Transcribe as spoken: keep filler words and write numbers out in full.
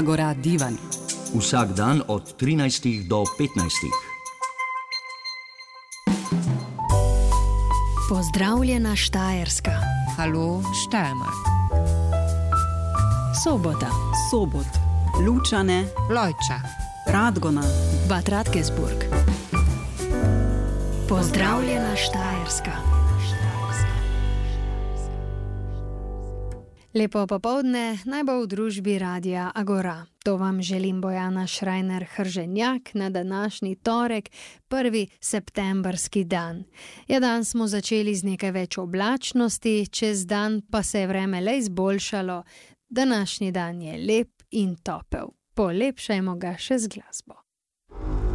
Agora divan. Vsak dan od trinajstih do petnajstih. Pozdravljena Štajerska. Halo Steiermark. Sobota. Sobot. Lučane. Lojča. Radgona. Bad Radkersburg. Pozdravljena Štajerska. Lepo popovdne, naj bo v družbi Radia Agora. To vam želim Bojana Šrajner Hrženjak na današnji torek, prvi septembrski dan. Ja, dan smo začeli z nekaj več oblačnosti, čez dan pa se je vreme le izboljšalo. Današnji dan je lep in topel. Polepšajmo ga še z glasbo.